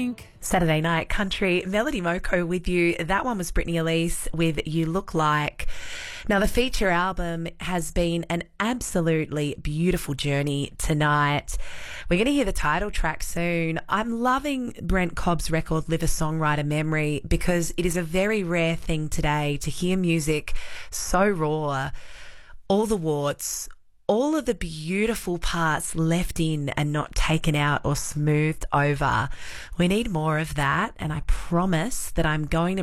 think. Saturday Night Country, Melody Moko with you. That one was Brittany Elise with You Look Like. Now, the feature album has been an absolutely beautiful journey tonight. We're going to hear the title track soon. I'm loving Brent Cobb's record, Live a Songwriter Memory, because it is a very rare thing today to hear music so raw, all the warts, all of the beautiful parts left in and not taken out or smoothed over. We need more of that, and I promise that I'm going to